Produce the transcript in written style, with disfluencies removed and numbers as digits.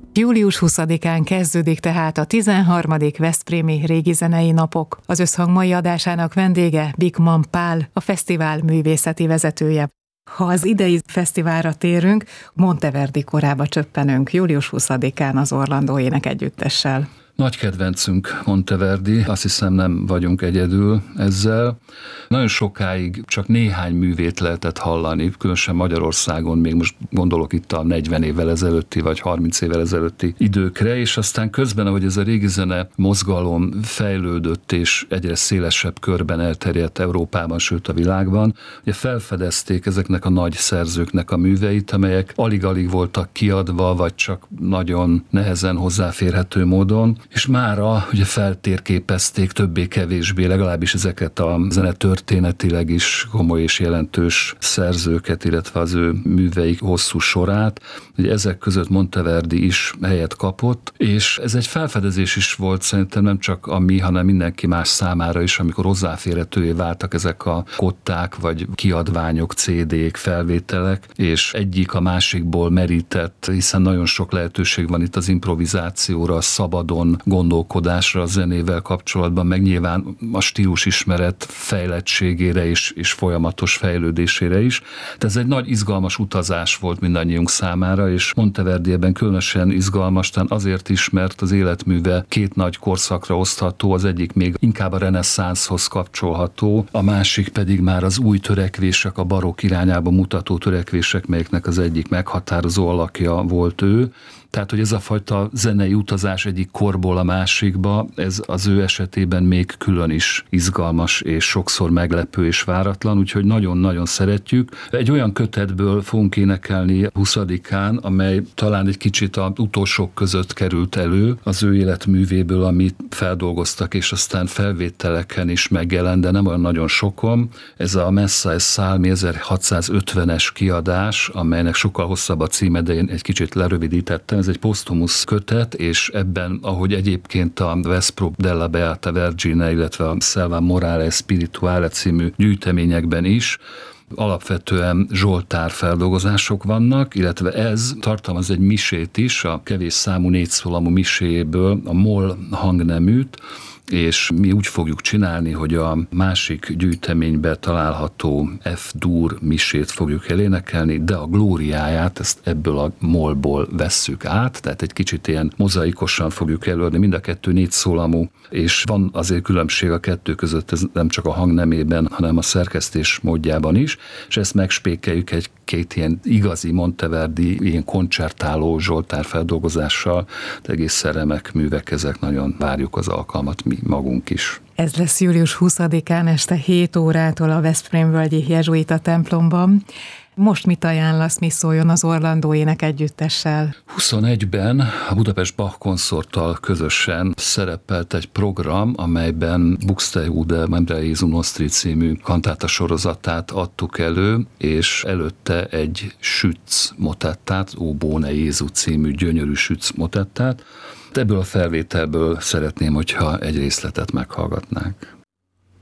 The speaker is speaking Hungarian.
Július 20-án kezdődik tehát a 13. Veszprémi Régi Zenei Napok. Az Összhang mai adásának vendége Bikman Pál, a fesztivál művészeti vezetője. Ha az idei fesztiválra térünk, Monteverdi korába csöppenünk július 20-án az Orlandó Énekegyüttessel. Nagy kedvencünk Monteverdi, azt hiszem nem vagyunk egyedül ezzel. Nagyon sokáig csak néhány művét lehetett hallani, különösen Magyarországon, még most gondolok itt a 40 évvel ezelőtti vagy 30 évvel ezelőtti időkre, és aztán közben, ahogy ez a régi zene mozgalom fejlődött és egyre szélesebb körben elterjedt Európában, sőt a világban, ugye felfedezték ezeknek a nagy szerzőknek a műveit, amelyek alig-alig voltak kiadva, vagy csak nagyon nehezen hozzáférhető módon, és mára ugye feltérképezték többé-kevésbé, legalábbis ezeket a zenetörténetileg is komoly és jelentős szerzőket, illetve az ő műveik hosszú sorát. Ugye ezek között Monteverdi is helyet kapott, és ez egy felfedezés is volt szerintem nem csak a mi, hanem mindenki más számára is, amikor hozzáférhetővé váltak ezek a kották, vagy kiadványok, CD-k, felvételek, és egyik a másikból merített, hiszen nagyon sok lehetőség van itt az improvizációra, a szabadon gondolkodásra a zenével kapcsolatban, meg nyilván a stílusismeret fejlettségére és folyamatos fejlődésére is. De ez egy nagy izgalmas utazás volt mindannyiunk számára, és Monteverdi ebben különösen izgalmas, azért is, mert az életműve két nagy korszakra osztható, az egyik még inkább a reneszánszhoz kapcsolható, a másik pedig már az új törekvések, a barokk irányába mutató törekvések, melyeknek az egyik meghatározó alakja volt ő. Tehát, hogy ez a fajta zenei utazás egyik korból a másikba, ez az ő esetében még külön is izgalmas, és sokszor meglepő és váratlan, úgyhogy nagyon-nagyon szeretjük. Egy olyan kötetből fogunk énekelni 20-án, amely talán egy kicsit az utolsók között került elő, az ő életművéből, amit feldolgoztak, és aztán felvételeken is megjelent, de nem olyan nagyon sokon. Ez a Messa e Salmi 1650-es kiadás, amelynek sokkal hosszabb a címe, de én egy kicsit lerövidítettem. Ez egy posztumusz kötet, és ebben, ahogy egyébként a Vespro della Beata Vergine, illetve a Selva Morale Spirituale című gyűjteményekben is, alapvetően zsoltár feldolgozások vannak, illetve ez tartalmaz egy misét is, a kevés számú 4 szólamú miséjéből, a moll hangneműt, és mi úgy fogjuk csinálni, hogy a másik gyűjteményben található F-dur misét fogjuk elénekelni, de a glóriáját ezt ebből a mollból vesszük át, tehát egy kicsit ilyen mozaikosan fogjuk előadni, mind a kettő 4 szólamú, és van azért különbség a kettő között, ez nem csak a hangnemében, hanem a szerkesztés módjában is, és ezt megspékeljük két ilyen igazi Monteverdi, ilyen koncertáló zsoltár feldolgozással, de egészen remek művek, ezek, nagyon várjuk az alkalmat mi magunk is. Ez lesz július 20-án este 7 órától a Veszprémvölgyi jezsuita templomban. Most mit ajánlasz, mi szóljon az Orlandó Énekegyüttessel? 21-ben a Budapest Bach konzorttal közösen szerepelt egy program, amelyben Buxtehude Memoriae Jesu Nostri című kantáta sorozatát adtuk elő, és előtte egy Schütz motettát, Ó Bone Jézu című gyönyörű Schütz motettát. Ebből a felvételből szeretném, hogyha egy részletet meghallgatnák.